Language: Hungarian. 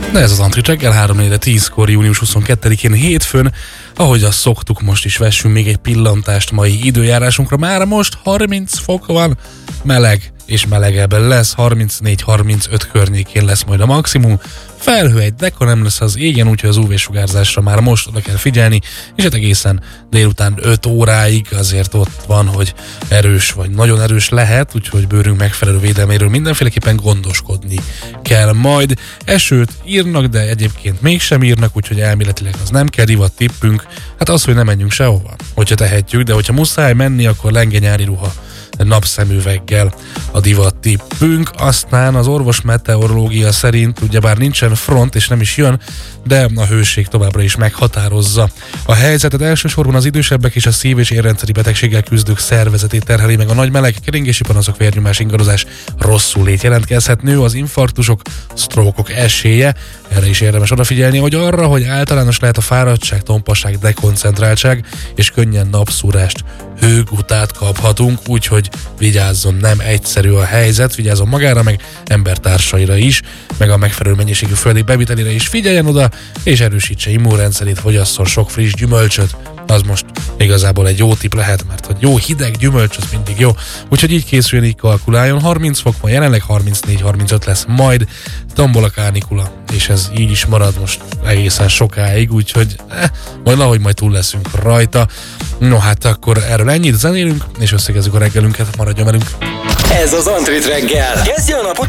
De ez az Antrit reggel 3-4-10-kor, június 22-én hétfőn, ahogy azt szoktuk, most is vessünk még egy pillantást mai időjárásunkra. Már most 30 fok van, meleg és melegebb lesz, 34-35 környékén lesz majd a maximum. Felhő egy deka nem lesz az égen, úgyhogy az UV-sugárzásra már most oda kell figyelni, és hát egészen délután 5 óráig azért ott van, hogy erős vagy nagyon erős lehet, úgyhogy bőrünk megfelelő védelméről mindenféleképpen gondoskodni kell majd. Esőt írnak, de egyébként mégsem írnak, úgyhogy elméletileg az nem kell, divat tippünk. Hát az, hogy nem menjünk sehova, hogyha tehetjük, de hogyha muszáj menni, akkor lenge nyári ruha, napszemüveggel a divat tippünk. Aztán az orvos meteorológia szerint ugyebár nincsen front és nem is jön, de a hőség továbbra is meghatározza a helyzetet. Elsősorban az idősebbek és a szív- és érrendszeri betegséggel küzdők szervezetét terheli meg a nagy meleg, keringési panaszok, vérnyomás, ingadozás, rosszulét jelentkezhet, nő az infarktusok, sztrókok esélye. Erre is érdemes odafigyelni, hogy arra, hogy általános lehet a fáradtság, tompasság, dekoncentráltság és könnyen napszúrást, hőgutát kaphatunk, úgyhogy vigyázzon, nem egyszerű a helyzet, vigyázzon magára, meg embertársaira is, meg a megfelelő mennyiségű földi bevitelére is figyeljen oda, és erősítse immunrendszerét, fogyasszon sok friss gyümölcsöt. Az most igazából egy jó tipp lehet, mert hogy jó hideg gyümölcs az mindig jó. Úgyhogy így készüljön, így kalkuláljon. 30 fok van jelenleg, 34-35 lesz majd, tombol a kánikula, és ez így is marad most egészen sokáig, úgyhogy majd ahogy majd túl leszünk rajta. No hát akkor erről ennyit, zenélünk, és összegezzük a reggelünket, maradjon velünk. Ez az Antrit reggel. Kezdje a napot